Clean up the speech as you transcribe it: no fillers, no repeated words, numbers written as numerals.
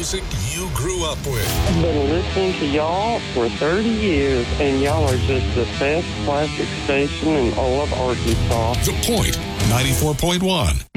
music you grew up with. I've been listening to y'all for 30 years, and y'all are just the best classic station in all of Arkansas. The Point, 94.1.